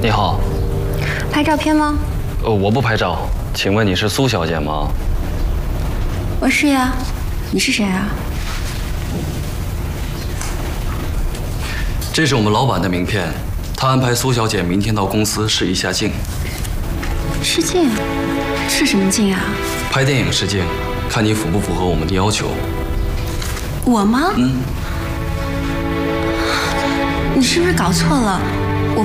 你好， 拍照片吗？ 我不拍照，请问你是苏小姐吗？ 我是呀，你是谁啊？ 这是我们老板的名片，他安排苏小姐明天到公司试一下镜。 试镜？试什么镜啊？ 拍电影试镜，看你符不符合我们的要求。 我吗？ 嗯。 你是不是搞错了？